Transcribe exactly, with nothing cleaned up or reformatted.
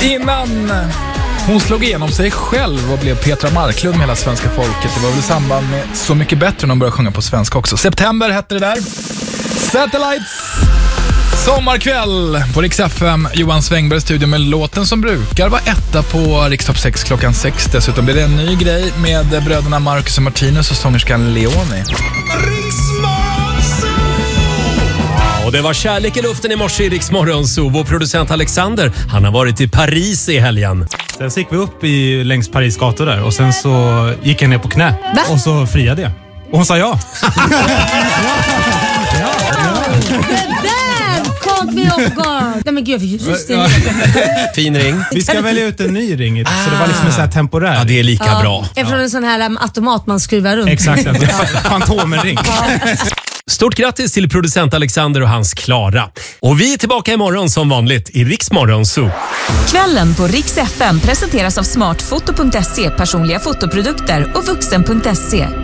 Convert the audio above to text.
Innan hon slog igenom sig själv och blev Petra Marklund med hela svenska folket. Det var väl i samband med Så mycket bättre när hon började sjunga på svenska också. September hette det där. Satellites. Sommarkväll på Rix F M. Johan Svängbergs studio med låten som brukar vara etta på Rix Top sex klockan sex. Dessutom blir det en ny grej med bröderna Marcus och Martinus och sångerskan Leoni. Och det var kärlek i luften i morse i Rix Morgonzoo. Vår producent Alexander, han har varit i Paris i helgen. Sen så gick vi upp i, längs Paris gator där och sen så gick jag ner på knä. Va? Och så friade jag. Och hon sa ja. ja, ja, ja. Caught me off guard. Nej men gud, just det. Fin ring. Vi ska välja ut en ny ring, ah. så det var liksom en sån här temporär. Ja, det är lika ja, bra. Eftersom ja. en sån här um, automat man skruvar runt. Exakt, fantomenring. Stort grattis till producent Alexander och hans Klara. Och vi är tillbaka imorgon som vanligt i Rix Morgonzoo. Kvällen på Rix F M presenteras av smartfoto punkt se, personliga fotoprodukter och vuxen punkt se.